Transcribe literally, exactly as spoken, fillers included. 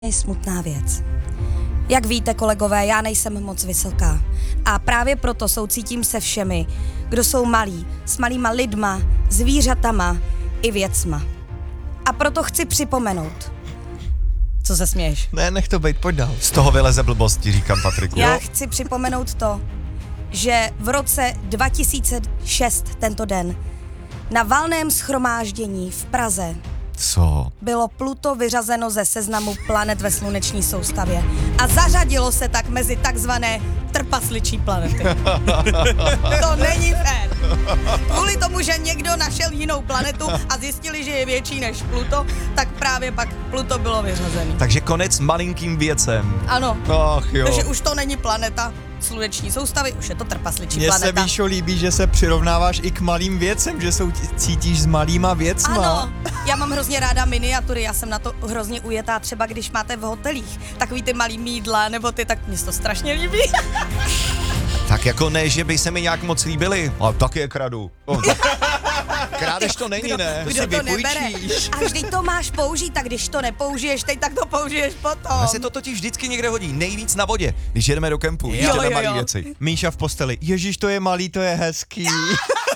je smutná věc. Jak víte, kolegové, já nejsem moc vysoká. A právě proto soucítím se všemi, kdo jsou malí, s malýma lidma, zvířatama i věcma. A proto chci připomenout. Co se směješ? Ne, nech to být, pojď dál. Z toho vyleze blbosti, říkám Patriku. Já chci připomenout to, že v roce dva tisíce šest tento den na valném shromáždění v Praze Co? bylo Pluto vyřazeno ze seznamu planet ve sluneční soustavě a zařadilo se tak mezi takzvané trpasličí planety. To není fér. Kvůli tomu, že někdo našel jinou planetu a zjistili, že je větší než Pluto, tak právě pak Pluto bylo vyřazený. Takže konec malinkým věcem. Ano. Ach jo. Takže už to není planeta sluneční soustavy, už je to trpasličí Mně planeta. se, Míšo, líbí, že se přirovnáváš i k malým věcem, že jsou, cítíš s malýma věcma. Ano, já mám hrozně ráda miniatury, já jsem na to hrozně ujetá, třeba když máte v hotelích takový ty malý mídla, nebo ty, tak mě to strašně líbí. Tak jako ne, že by se mi nějak moc líbily, ale taky je kradu. Oh. Krádeš to není, kdo, ne? Kdo to nebere? A vždyť to máš použít, a když to nepoužiješ teď, tak to použiješ potom. Ale se to totiž vždycky někde hodí, nejvíc na vodě, když jedeme do kempu, Jo, jížděme jo, malý jo. věci. Míša v posteli. Ježíš, to je malý, to je hezký.